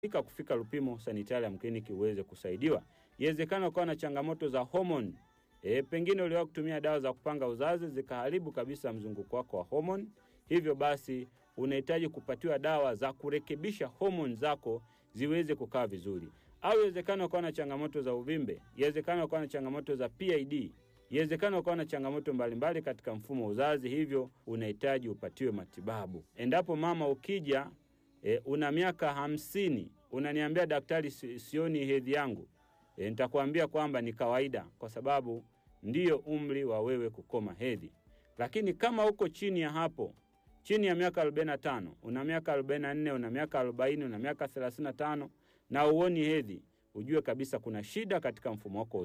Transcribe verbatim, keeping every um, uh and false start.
Fika kufika Lupimo Sanitarium Clinic uweze kusaidiwa. Iwezekana ukawa na changamoto za hormone. E, pengine uliwahi kutumia dawa za kupanga uzazi zikaharibu kabisa mzunguko wako wa hormone. Hivyo basi unahitaji kupatiwa dawa za kurekebisha hormone zako ziweze kukaa vizuri. Au iwezekana ukawa na changamoto za uvimbe, iwezekana ukawa na changamoto za P I D, iwezekana ukawa na changamoto mbalimbali katika mfumo wa uzazi, hivyo unahitaji upatiwe matibabu. Endapo mama ukija e, una miaka hamsini, unaniambia daktari sioni hedhi yangu, e, nitakwambia kwamba ni kawaida kwa sababu ndiyo umri wa wewe kukoma hedhi. Lakini kama uko chini ya hapo, chini ya miaka arobaini na tano, una miaka arobaini na nne, una miaka arobaini, una miaka thelathini na tano na uoni hedhi, ujue kabisa kuna shida katika mfumo wako.